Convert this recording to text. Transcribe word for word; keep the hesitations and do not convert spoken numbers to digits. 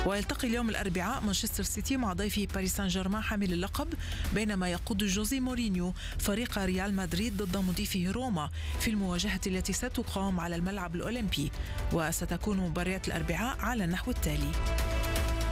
ويلتقي اليوم الأربعاء مانشستر سيتي مع ضيفه باريس سان جيرمان حامل اللقب، بينما يقود جوزي مورينيو فريق ريال مدريد ضد مضيفه روما في المواجهة التي ستقام على الملعب الأولمبي. وستكون مباريات الأربعاء على النحو التالي: